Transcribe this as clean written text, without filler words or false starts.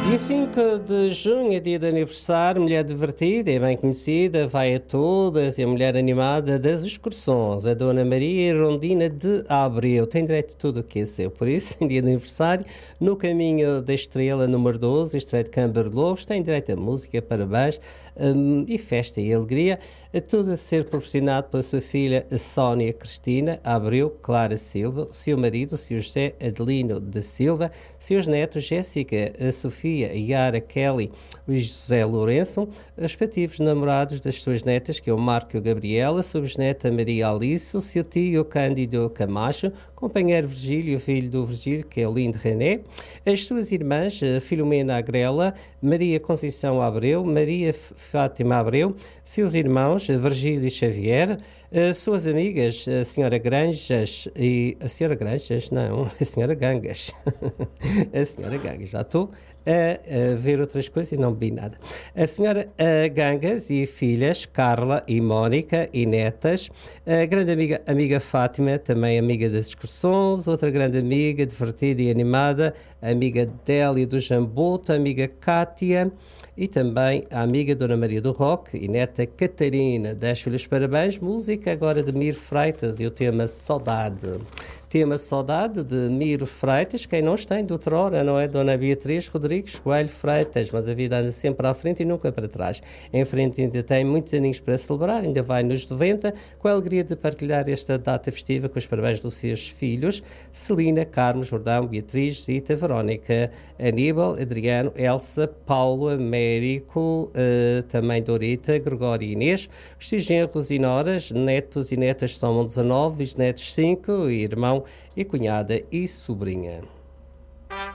Dia 5 de junho é dia de aniversário, mulher divertida e bem conhecida, vai a todas, e a mulher animada das excursões, a Dona Maria Rondina de Abreu. Tem direito a tudo o que é seu, por isso, em dia de aniversário, no caminho da estrela número 12, Estreito de Câmara de Lobos, tem direito a música, parabéns, e festa e alegria, a tudo a ser proporcionado pela sua filha Sónia Cristina Abreu Clara Silva, o seu marido, o seu José Adelino da Silva, seus netos Jéssica, a Sofia, Yara, Kelly e José Lourenço, respectivos namorados das suas netas, que é o Marco e o Gabriela, a subneta Maria Alice, o seu tio Cândido Camacho, companheiro Virgílio, filho do Virgílio, que é o lindo René, as suas irmãs, Filomena Agrela, Maria Conceição Abreu, Maria Fátima Abreu, seus irmãos, Virgílio Xavier, suas amigas, a senhora Granjas e... A senhora Granjas? Não, a senhora Gangas. A senhora Gangas. Já estou a ver outras coisas e não vi nada. A senhora Gangas e filhas, Carla e Mónica e netas. A grande amiga Fátima, também amiga das excursões. Outra grande amiga, divertida e animada, a amiga Délia do Jamboto, a amiga Cátia e também a amiga Dona Maria do Roque e neta Catarina. Deixo-lhes os parabéns. Música agora de Miro Freitas e o tema Saudade. Tema Saudade de Miro Freitas, quem não tem de outrora, não é? Dona Beatriz Rodrigues Coelho Freitas, mas a vida anda sempre à frente e nunca para trás. Em frente ainda tem muitos aninhos para celebrar, ainda vai nos 90, com a alegria de partilhar esta data festiva com os parabéns dos seus filhos, Celina, Carmo, Jordão, Beatriz, Zita, Verónica, Aníbal, Adriano, Elsa, Paulo, Américo, também Dorita, Gregório e Inês, os seus genros e noras, netos e netas somam 19, bisnetos 5, irmão e cunhada e sobrinha.